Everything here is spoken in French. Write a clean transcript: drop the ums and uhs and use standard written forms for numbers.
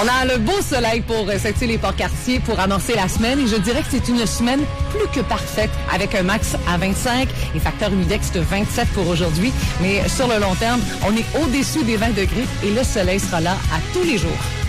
On a le beau soleil pour Sept-Îles-et-Port-Cartier pour amorcer la semaine et je dirais que c'est une semaine plus que parfaite avec un max à 25 et facteur humidex de 27 pour aujourd'hui. Mais sur le long terme, on est au-dessus des 20 degrés et le soleil sera là à tous les jours.